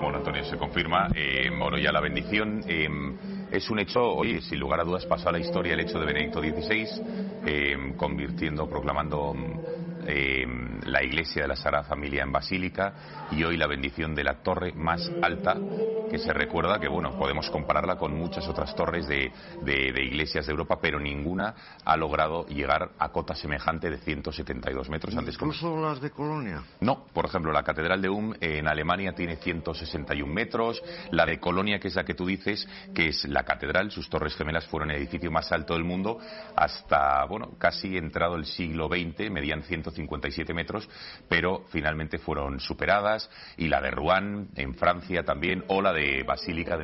Bueno, Antonio, se confirma. Bueno, ya la bendición es un hecho, oye, sin lugar a dudas pasó a la historia el hecho de Benedicto XVI, proclamando la iglesia de la Sagrada Familia en Basílica, y hoy la bendición de la torre más alta, que se recuerda que, bueno, podemos compararla con muchas otras torres de iglesias de Europa, pero ninguna ha logrado llegar a cota semejante de 172 metros. ¿Incluso las de Colonia? No, por ejemplo, la Catedral de en Alemania tiene 161 metros, la de Colonia, que es la que tú dices, que es la catedral, sus torres gemelas fueron el edificio más alto del mundo hasta, bueno, casi entrado el siglo XX, medían 157 metros, pero finalmente fueron superadas, y la de Rouen, en Francia también, o la de Basílica